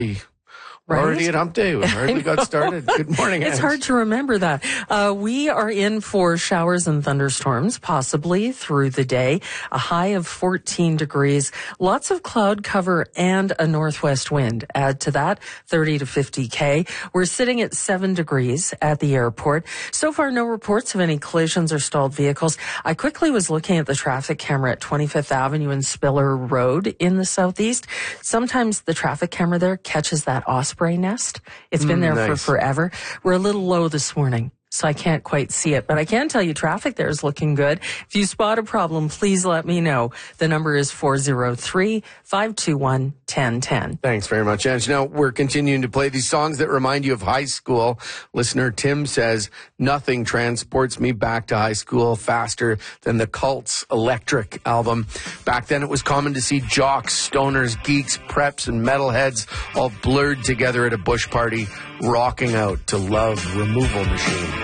We're already at hump day. We hardly got started. Good morning, It's Ange. hard to remember that. We are in for showers and thunderstorms, possibly through the day. A high of 14 degrees. Lots of cloud cover and a northwest wind. Add to that 30 to 50 K. We're sitting at 7 degrees at the airport. So far, no reports of any collisions or stalled vehicles. I quickly was looking at the traffic camera at 25th Avenue and Spiller Road in the southeast. Sometimes the traffic camera there catches that osprey nest. It's been there for forever. We're a little low this morning, so I can't quite see it, but I can tell you traffic there is looking good. If you spot a problem, please let me know. The number is 403-521-1010. Thanks very much, Ange. Now, we're continuing to play these songs that remind you of high school. Listener Tim says, nothing transports me back to high school faster than the Cult's Electric album. Back then, it was common to see jocks, stoners, geeks, preps, and metalheads all blurred together at a bush party, rocking out to Love Removal Machine.